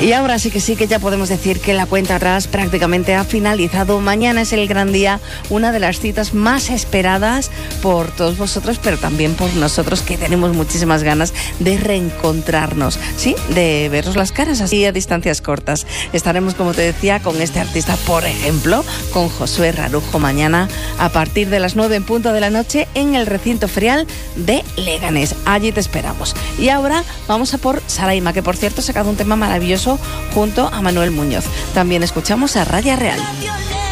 Y ahora sí que ya podemos decir que la cuenta atrás prácticamente ha finalizado. Mañana es el gran día, una de las citas más esperadas por todos vosotros, pero también por nosotros, que tenemos muchísimas ganas de reencontrarnos, ¿sí? De veros las caras así a distancias cortas. Estaremos, como te decía, con este artista, por ejemplo, con Josué Rarujo, mañana a partir de las 9 en punto de la noche en el recinto ferial de Leganés. Allí te esperamos. Y ahora vamos a por Saraima, que por cierto ha sacado un tema maravilloso junto a Manuel Muñoz. También escuchamos a Raya Real.